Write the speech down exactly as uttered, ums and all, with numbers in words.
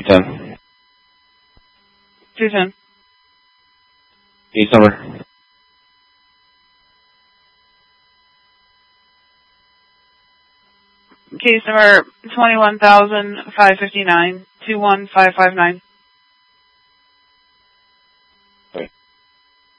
two ten. two ten. Case number. Case number twenty-one thousand five fifty-nine, two one five five nine.